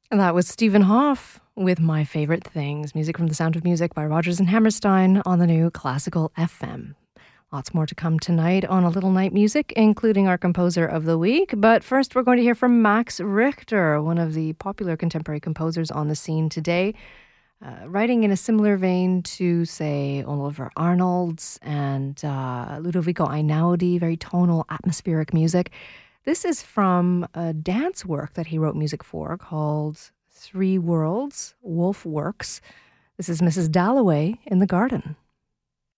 And that was Stephen Hoff with My Favorite Things, music from The Sound of Music by Rodgers and Hammerstein on the new Classical FM. Lots more to come tonight on A Little Night Music, including our composer of the week. But first, we're going to hear from Max Richter, one of the popular contemporary composers on the scene today, writing in a similar vein to, say, Oliver Arnolds and Ludovico Einaudi, very tonal, atmospheric music. This is from a dance work that he wrote music for called Three Worlds, Wolf Works. This is Mrs. Dalloway in the Garden.